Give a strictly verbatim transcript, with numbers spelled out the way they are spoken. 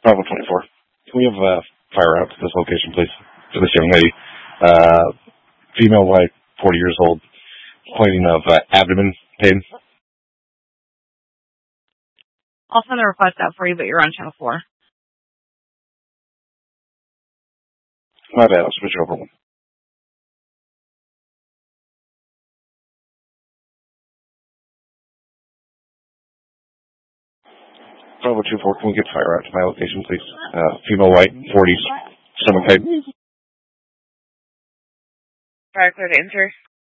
Bravo twenty-four. Can we have uh, fire out to this location, please, for this young lady? Uh, female, white, forty years old, complaining of uh, abdomen pain. I'll send a request out for you, but you're on channel four. My bad, I'll switch over one. Bravo two four, can we get fire out to my location, please? Uh, female, white, forties, stomach pain. Fire clear to enter.